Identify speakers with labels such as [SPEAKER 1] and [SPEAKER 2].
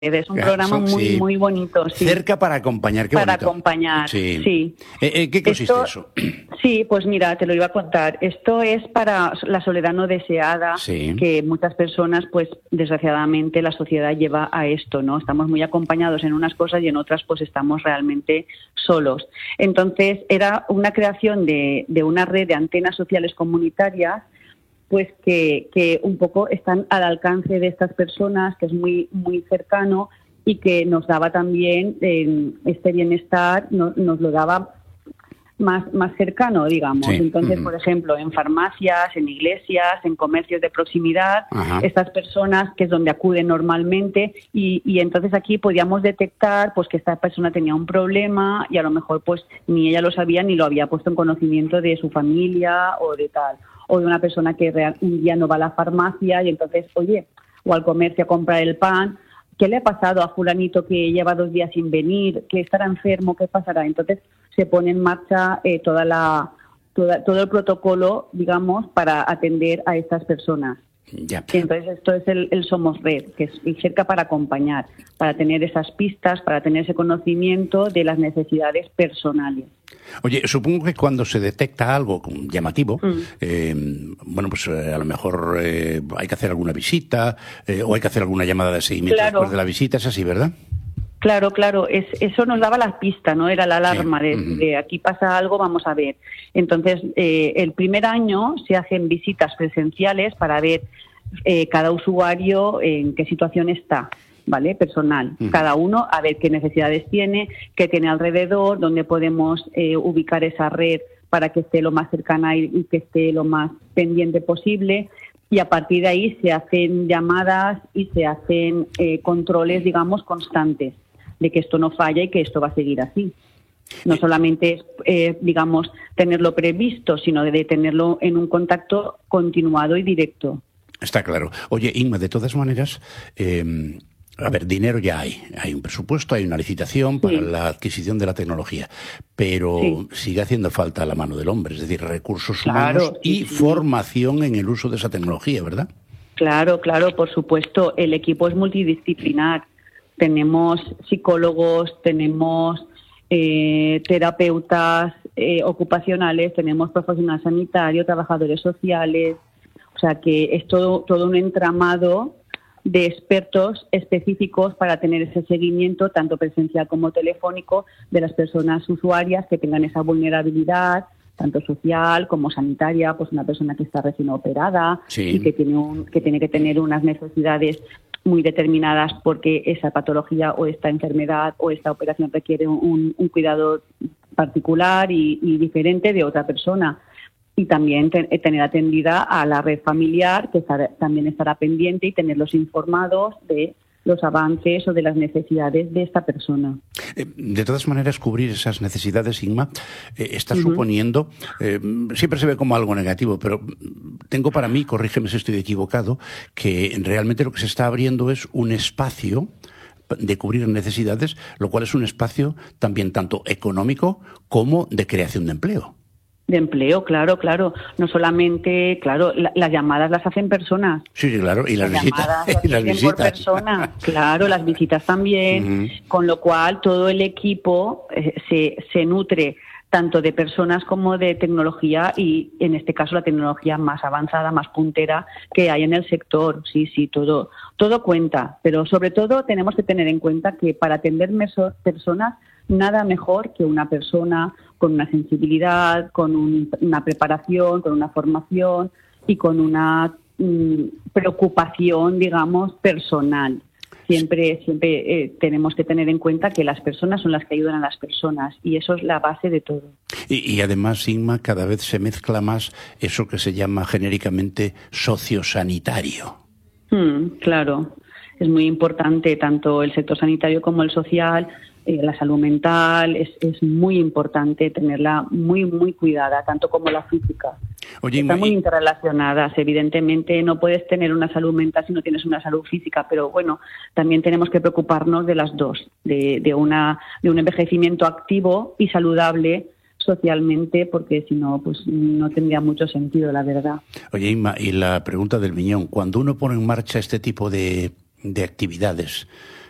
[SPEAKER 1] Es un programa muy, muy bonito. Sí.
[SPEAKER 2] Cerca para acompañar, qué
[SPEAKER 1] para
[SPEAKER 2] bonito.
[SPEAKER 1] acompañar, sí.
[SPEAKER 2] ¿Qué consiste eso?
[SPEAKER 1] Sí, pues mira, te lo iba a contar. Esto es para la soledad no deseada, que muchas personas, pues desgraciadamente la sociedad lleva a esto, ¿no? Estamos muy acompañados en unas cosas y en otras pues estamos realmente solos. Entonces era una creación de una red de antenas sociales comunitarias, pues que un poco están al alcance de estas personas, que es muy, muy cercano y que nos daba también este bienestar, nos lo daba más cercano, digamos. Sí. Entonces, por ejemplo, en farmacias, en iglesias, en comercios de proximidad, estas personas, que es donde acuden normalmente, y entonces aquí podíamos detectar pues que esta persona tenía un problema y a lo mejor pues ni ella lo sabía ni lo había puesto en conocimiento de su familia o de tal, o de una persona que un día no va a la farmacia y entonces, oye, o al comercio a comprar el pan, ¿qué le ha pasado a fulanito que lleva 2 días sin venir? ¿Que estará enfermo? ¿Qué pasará? Entonces se pone en marcha todo el protocolo, digamos, para atender a estas personas.
[SPEAKER 2] Ya.
[SPEAKER 1] Y entonces esto es el Somos Red, que es cerca para acompañar, para tener esas pistas, para tener ese conocimiento de las necesidades personales.
[SPEAKER 2] Oye, supongo que cuando se detecta algo llamativo, bueno, pues a lo mejor hay que hacer alguna visita o hay que hacer alguna llamada de seguimiento después de la visita, es así, ¿verdad?
[SPEAKER 1] Claro, eso nos daba la pista, ¿no? Era la alarma de aquí pasa algo, vamos a ver. Entonces, el primer año se hacen visitas presenciales para ver cada usuario en qué situación está, ¿vale? Personal. Cada uno a ver qué necesidades tiene, qué tiene alrededor, dónde podemos ubicar esa red para que esté lo más cercana y que esté lo más pendiente posible. Y a partir de ahí se hacen llamadas y se hacen controles, digamos, constantes de que esto no falla y que esto va a seguir así. No solamente es, digamos, tenerlo previsto, sino de tenerlo en un contacto continuado y directo.
[SPEAKER 2] Está claro. Oye, Inma, de todas maneras, a ver, dinero ya hay un presupuesto, hay una licitación para la adquisición de la tecnología, pero sigue haciendo falta la mano del hombre, es decir, recursos humanos y formación en el uso de esa tecnología, ¿verdad?
[SPEAKER 1] Claro, por supuesto. El equipo es multidisciplinar. Tenemos psicólogos, tenemos terapeutas ocupacionales, tenemos profesional sanitario, trabajadores sociales. O sea que es todo un entramado de expertos específicos para tener ese seguimiento, tanto presencial como telefónico, de las personas usuarias que tengan esa vulnerabilidad, tanto social como sanitaria, pues una persona que está recién operada y que tiene que tener unas necesidades muy determinadas porque esa patología o esta enfermedad o esta operación requiere un cuidado particular y diferente de otra persona. Y también tener atendida a la red familiar, que también estará pendiente, y tenerlos informados de los avances o de las necesidades de esta persona.
[SPEAKER 2] De todas maneras, cubrir esas necesidades, Inma, está suponiendo, siempre se ve como algo negativo, pero tengo para mí, corrígeme si estoy equivocado, que realmente lo que se está abriendo es un espacio de cubrir necesidades, lo cual es un espacio también tanto económico como de creación de empleo.
[SPEAKER 1] De empleo, claro. No solamente, las llamadas las hacen personas.
[SPEAKER 2] Sí, claro, y las visitas.
[SPEAKER 1] Y las visitas por persona. Claro, las visitas también. Con lo cual, todo el equipo se nutre tanto de personas como de tecnología y, en este caso, la tecnología más avanzada, más puntera que hay en el sector. Sí, todo cuenta. Pero, sobre todo, tenemos que tener en cuenta que para atender personas, nada mejor que una persona con una sensibilidad, con una preparación, con una formación y con una preocupación, digamos, personal. Siempre tenemos que tener en cuenta que las personas son las que ayudan a las personas y eso es la base de todo.
[SPEAKER 2] Y además, Inma, cada vez se mezcla más eso que se llama genéricamente sociosanitario.
[SPEAKER 1] Claro, es muy importante tanto el sector sanitario como el social. La salud mental es muy importante tenerla muy, muy cuidada, tanto como la física.
[SPEAKER 2] Oye,
[SPEAKER 1] están muy interrelacionadas. Evidentemente no puedes tener una salud mental si no tienes una salud física, pero bueno, también tenemos que preocuparnos de las dos, de un envejecimiento activo y saludable socialmente, porque si no, pues no tendría mucho sentido, la verdad.
[SPEAKER 2] Oye, Inma, y la pregunta del millón, cuando uno pone en marcha este tipo de actividades,